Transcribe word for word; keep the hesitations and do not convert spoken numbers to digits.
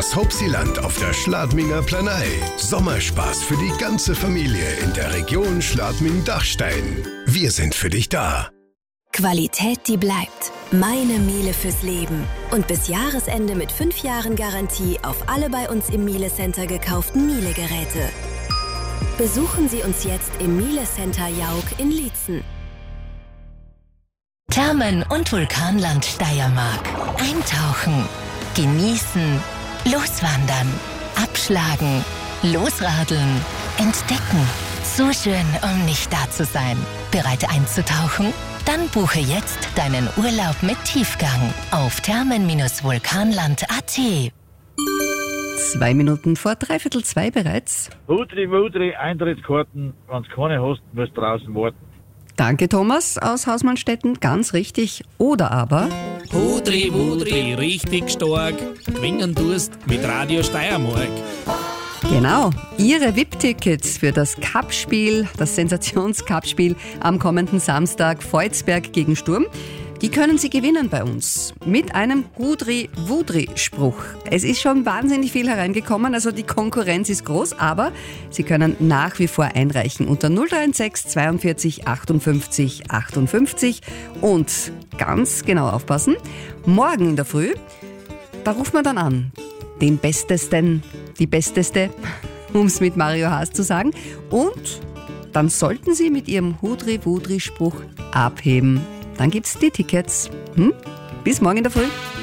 Das Hauptzielland auf der Schladminger Planei. Sommerspaß für die ganze Familie in der Region Schladming-Dachstein. Wir sind für dich da. Qualität, die bleibt. Meine Miele fürs Leben. Und bis Jahresende mit fünf Jahren Garantie auf alle bei uns im Miele Center gekauften Miele-Geräte. Besuchen Sie uns jetzt im Miele Center Jauch in Liezen. Thermen- und Vulkanland Steiermark. Eintauchen, genießen, loswandern, abschlagen, losradeln, entdecken. So schön, um nicht da zu sein. Bereit einzutauchen? Dann buche jetzt deinen Urlaub mit Tiefgang auf thermen vulkanland punkt a t. Zwei Minuten vor dreiviertel zwei bereits. Wudri, Wudri, Eintrittskarten. Wenn du keine hast, musst du draußen warten. Danke, Thomas aus Hausmannstetten, ganz richtig. Oder aber... Wudri, Wudri, richtig stark. Gewinnen tust mit Radio Steiermark. Genau, Ihre V I P-Tickets für das Cup-Spiel, das Sensations-Cup-Spiel am kommenden Samstag Volzberg gegen Sturm, die können Sie gewinnen bei uns mit einem Wudri-Wudri-Spruch. Es ist schon wahnsinnig viel hereingekommen, also die Konkurrenz ist groß, aber Sie können nach wie vor einreichen unter null drei sechs zweiundvierzig achtundfünfzig achtundfünfzig und ganz genau aufpassen, morgen in der Früh, da ruft man dann an, den Bestesten, die Besteste, um es mit Mario Haas zu sagen. Und dann sollten Sie mit Ihrem Wudri-Wudri-Spruch abheben. Dann gibt's die Tickets. Hm? Bis morgen in der Früh.